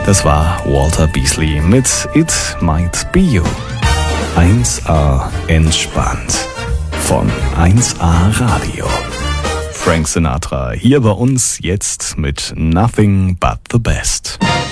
Das war Walter Beasley mit It Might Be You. 1A entspannt von 1A Radio. Frank Sinatra hier bei uns jetzt mit Nothing But the Best.